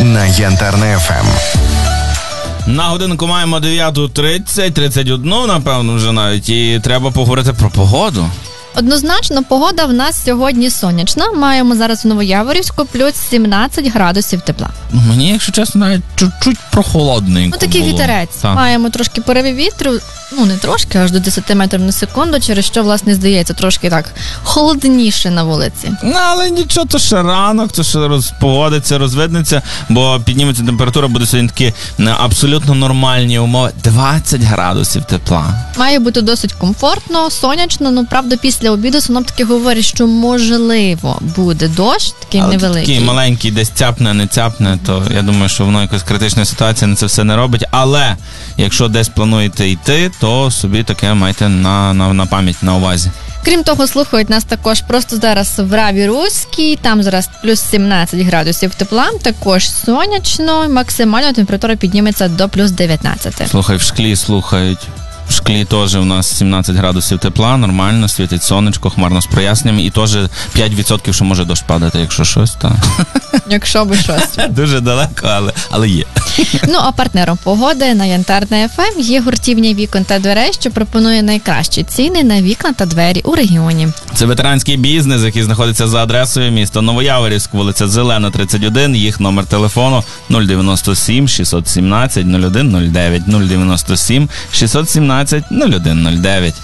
на Янтарне ФМ. На годинку маємо 9:31, напевно, вже навіть, і треба поговорити про погоду. Однозначно, погода в нас сьогодні сонячна. Маємо зараз в Новояворівську плюс 17 градусів тепла. Мені, якщо чесно, навіть чуть-чуть прохолодненько такий було. вітерець. Так. Маємо трошки пориви вітру, не трошки, аж до 10 метрів на секунду, через що, власне, здається, трошки так холодніше на вулиці. Але нічого, то ще ранок, то ще погодиться, розвиднеться, бо підніметься температура, буде сьогодні такі абсолютно нормальні умови. 20 градусів тепла. Має бути досить комфортно, сонячно, правда, після обіду синоптики говорять, що можливо буде дощ, такий але невеликий. Такий маленький, десь цяпне, не цяпне, то я думаю, що воно якось критична ситуація на це все не робить. Але якщо десь плануєте йти, то собі таке майте на пам'ять, на увазі. Крім того, слухають нас також просто зараз в Раві Руській, там зараз плюс 17 градусів тепла, також сонячно, максимальна температура підніметься до плюс 19. Слухай, в шклі слухають. В шклі теж у нас 17 градусів тепла, нормально, світить сонечко, хмарно з проясненнями, і теж 5%, що може дощ падати, якщо щось, так. Якщо би щось. Дуже далеко, але є. А партнером погоди на Янтарне ФМ є гуртівня вікон та дверей, що пропонує найкращі ціни на вікна та двері у регіоні. Це ветеранський бізнес, який знаходиться за адресою міста Новояворівськ, вулиця Зелена, 31, їх номер телефону 097 617 0109, 097 617 0109.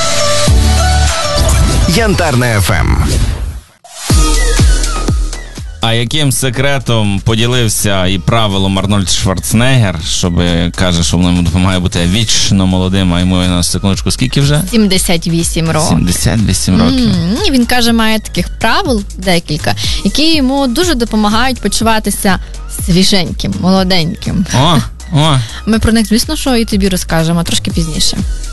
Янтарне ФМ. А яким секретом поділився і правилом Арнольд Шварценеггер, щоб каже, що воно йому допомагає бути вічно молодим, а йому на секундочку скільки вже? 78 років. 78 років. Він каже, має таких правил декілька, які йому дуже допомагають почуватися свіженьким, молоденьким. О! Ми про них, звісно, що і тобі розкажемо трошки пізніше.